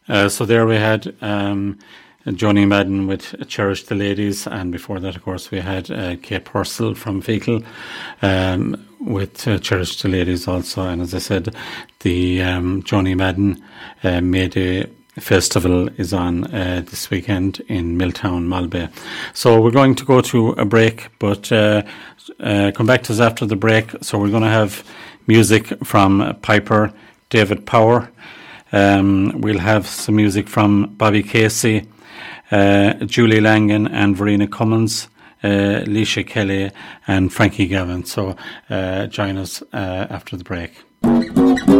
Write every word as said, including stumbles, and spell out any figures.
Uh, so there we had um, Joni Madden with Cherish the Ladies, and before that, of course, we had uh, Kate Purcell from Fecal um, with uh, Cherish the Ladies also. And as I said, the um, Joni Madden uh, Mayday Festival is on uh, this weekend in Milltown, Malbay. So we're going to go to a break, but uh, uh, come back to us after the break. So we're going to have music from Piper David Power. Um, we'll have some music from Bobby Casey, uh, Julie Langan and Verena Cummins, uh, Leisha Kelly and Frankie Gavin. So uh, join us uh, after the break.